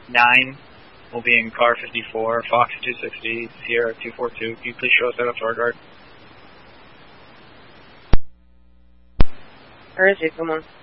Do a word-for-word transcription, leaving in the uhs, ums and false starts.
nine will be in car fifty-four, Fox two sixty, Sierra two forty-two. Can you please show us out of Tor Guard? Where is he? Come on.